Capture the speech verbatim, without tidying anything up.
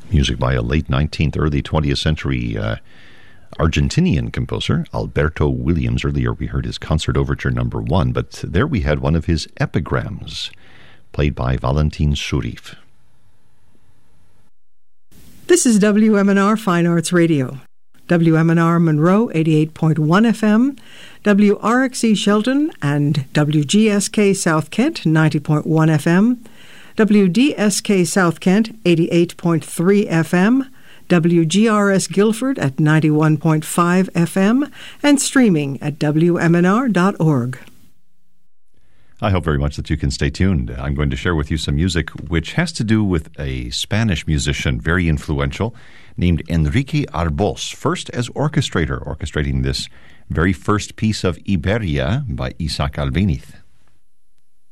Music by a late nineteenth, early twentieth century uh, Argentinian composer, Alberto Williams. Earlier we heard his Concert Overture number one, but there we had one of his epigrams, played by Valentin Surif. This is W M N R Fine Arts Radio. W M N R Monroe, eighty-eight point one F M, W R X E Shelton, and W G S K South Kent, ninety point one F M, W D S K South Kent, eighty-eight point three F M, W G R S Guilford at ninety-one point five F M, and streaming at W M N R dot org. I hope very much that you can stay tuned. I'm going to share with you some music which has to do with a Spanish musician, very influential, named Enrique Arbós, first as orchestrator, orchestrating this very first piece of Iberia by Isaac Albéniz.